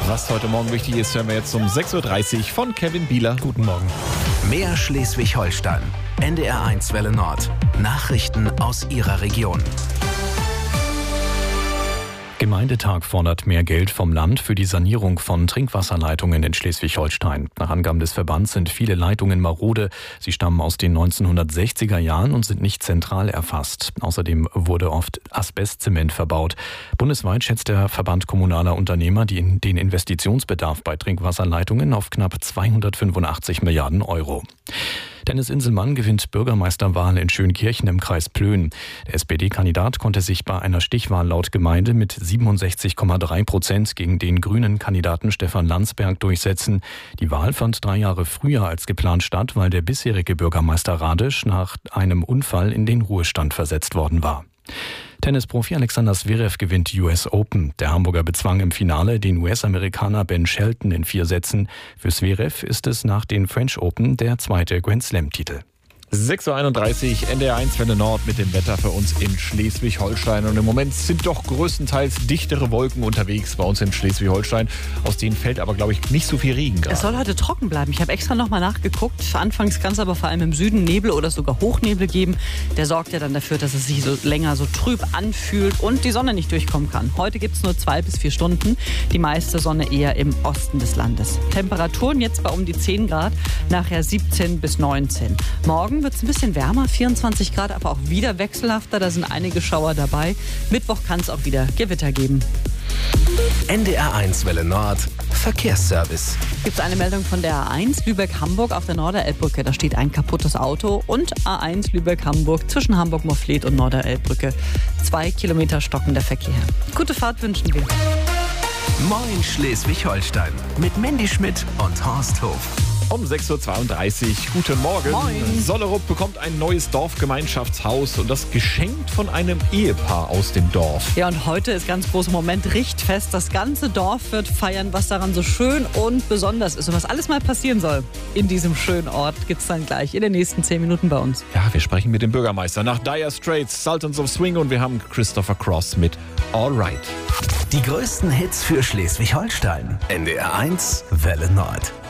Was heute Morgen wichtig ist, hören wir jetzt um 6.30 Uhr von Kevin Bieler. Guten Morgen. Mehr Schleswig-Holstein. NDR1 Welle Nord. Nachrichten aus Ihrer Region. Gemeindetag fordert mehr Geld vom Land für die Sanierung von Trinkwasserleitungen in Schleswig-Holstein. Nach Angaben des Verbands sind viele Leitungen marode. Sie stammen aus den 1960er Jahren und sind nicht zentral erfasst. Außerdem wurde oft Asbestzement verbaut. Bundesweit schätzt der Verband kommunaler Unternehmer den Investitionsbedarf bei Trinkwasserleitungen auf knapp 285 Milliarden Euro. Dennis Inselmann gewinnt Bürgermeisterwahl in Schönkirchen im Kreis Plön. Der SPD-Kandidat konnte sich bei einer Stichwahl laut Gemeinde mit 67,3% gegen den grünen Kandidaten Stefan Landsberg durchsetzen. Die Wahl fand 3 Jahre früher als geplant statt, weil der bisherige Bürgermeister Radisch nach einem Unfall in den Ruhestand versetzt worden war. Tennisprofi Alexander Zverev gewinnt US Open. Der Hamburger bezwang im Finale den US-Amerikaner Ben Shelton in 4 Sätzen. Für Zverev ist es nach den French Open der zweite Grand-Slam-Titel. 6.31 Uhr, NDR1 Welle Nord mit dem Wetter für uns in Schleswig-Holstein. Und im Moment sind doch größtenteils dichtere Wolken unterwegs bei uns in Schleswig-Holstein. Aus denen fällt aber, glaube ich, nicht so viel Regen gerade. Es soll heute trocken bleiben. Ich habe extra nochmal nachgeguckt. Anfangs kann es aber vor allem im Süden Nebel oder sogar Hochnebel geben. Der sorgt ja dann dafür, dass es sich so länger so trüb anfühlt und die Sonne nicht durchkommen kann. Heute gibt es nur 2 bis 4 Stunden. Die meiste Sonne eher im Osten des Landes. Temperaturen jetzt bei um die 10 Grad, nachher 17 bis 19. Morgen wird es ein bisschen wärmer, 24 Grad, aber auch wieder wechselhafter. Da sind einige Schauer dabei. Mittwoch kann es auch wieder Gewitter geben. NDR1 Welle Nord. Verkehrsservice. Gibt es eine Meldung von der A1 Lübeck-Hamburg auf der Norderelbbrücke. Da steht ein kaputtes Auto und A1 Lübeck-Hamburg zwischen Hamburg-Morfleet und Norderelbbrücke. 2 Kilometer stockender Verkehr. Gute Fahrt wünschen wir. Moin Schleswig-Holstein. Mit Mandy Schmidt und Horst Hof. Um 6.32 Uhr, guten Morgen. Moin. Sollerup bekommt ein neues Dorfgemeinschaftshaus und das geschenkt von einem Ehepaar aus dem Dorf. Ja, und heute ist ganz großer Moment, Richtfest. Das ganze Dorf wird feiern, was daran so schön und besonders ist. Und was alles mal passieren soll in diesem schönen Ort, gibt's dann gleich in den nächsten 10 Minuten bei uns. Ja, wir sprechen mit dem Bürgermeister nach Dire Straits, Sultans of Swing und wir haben Christopher Cross mit All Right. Die größten Hits für Schleswig-Holstein. NDR1 Welle Nord.